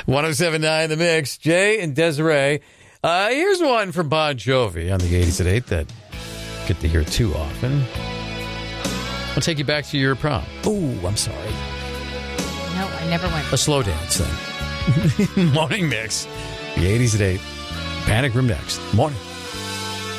107.9 The Mix. Jay and Desiree. Here's one from Bon Jovi on the 80s at 8 that get to hear too often. I'll take you back to your prom. Oh, I'm sorry. No, I never went. A slow dance then. Morning Mix. The 80s at 8. Panic Room next. Morning.